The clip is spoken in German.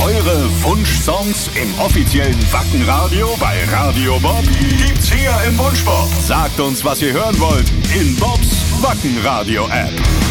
Eure Wunschsongs im offiziellen Wacken-Radio bei Radio Bob gibt's hier im Wunschbox. Sagt uns, was ihr hören wollt in Bobs Wacken-Radio-App.